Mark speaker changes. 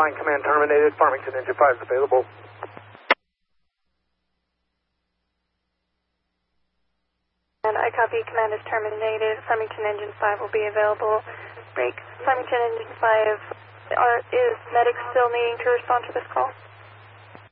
Speaker 1: line command terminated. Farmington engine 5 is available.
Speaker 2: And I copy, command is terminated. Farmington engine 5 will be available. Break. Farmington engine 5, is medics still needing to respond to this call?